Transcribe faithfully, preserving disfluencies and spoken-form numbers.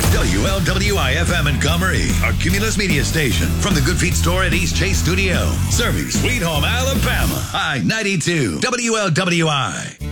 W L W I F M in Comrie, our Cumulus media station. From the Good Feet store at East Chase Studio. Serving Sweet Home, Alabama. I ninety-two, W L W I.